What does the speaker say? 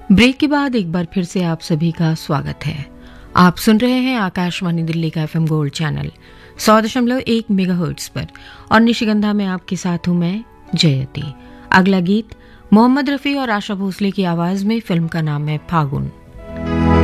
Break के बाद एक बार फिर से आप सभी का स्वागत है। आप सुन रहे हैं आकाशवाणी दिल्ली का एफएम गोल्ड चैनल 100.1 मेगाहर्ट्ज पर और निशिगंधा में आपके साथ हूं मैं जयती। अगला गीत मोहम्मद रफ़ी और आशा भोसले की आवाज में, फिल्म का नाम है फागुन।